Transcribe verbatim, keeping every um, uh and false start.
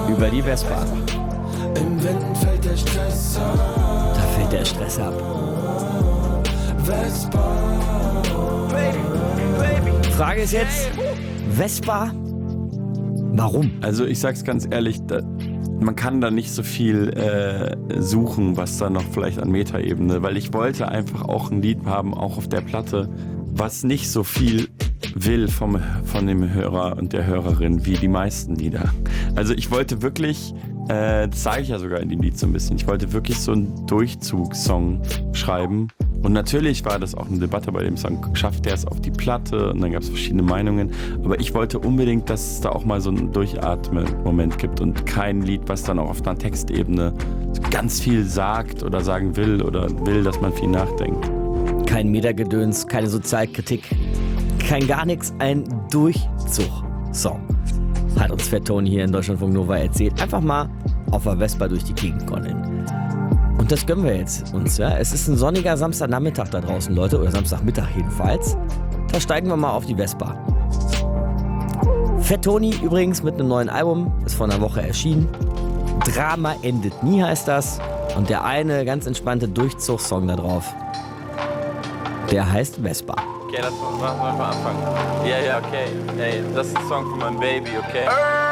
über die Vespa. Im Wind fällt der Stress ab. Da fällt der Stress ab. Vespa. Baby, baby. Frage ist jetzt, Vespa, warum? Also ich sag's ganz ehrlich, da, man kann da nicht so viel äh, suchen, was da noch vielleicht an Metaebene, weil ich wollte einfach auch ein Lied haben, auch auf der Platte, was nicht so viel will vom, von dem Hörer und der Hörerin wie die meisten Lieder. Also ich wollte wirklich, äh, das sage ich ja sogar in dem Lied so ein bisschen, ich wollte wirklich so einen Durchzugssong schreiben. Und natürlich war das auch eine Debatte bei dem Song, schafft der es auf die Platte? Und dann gab es verschiedene Meinungen. Aber ich wollte unbedingt, dass es da auch mal so einen Durchatme-Moment gibt und kein Lied, was dann auch auf einer Textebene ganz viel sagt oder sagen will oder will, dass man viel nachdenkt. Kein Metagedöns, keine Sozialkritik, kein gar nichts, ein Durchzug-Song. Hat uns Fat Tony hier in Deutschlandfunk Nova erzählt. Einfach mal auf der Vespa durch die Gegend gondeln. Und das gönnen wir jetzt uns, ja. Es ist ein sonniger Samstagnachmittag da draußen, Leute, oder Samstagmittag jedenfalls. Da steigen wir mal auf die Vespa. Fat Tony übrigens mit einem neuen Album, ist vor einer Woche erschienen. Drama endet nie heißt das. Und der eine ganz entspannte Durchzugssong da drauf, der heißt Vespa. Okay, lass mal, machen wir mal anfangen. Ja, ja, okay. Ey, das ist ein Song von meinem Baby, okay?